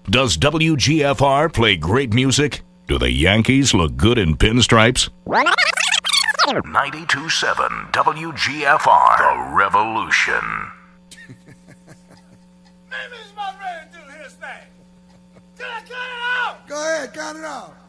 Does WGFR play great music? Do the Yankees look good in pinstripes? 92.7 WGFR, The Revolution. Maybe it's about ready to do his thing. Can I cut it off? Go ahead, count it off.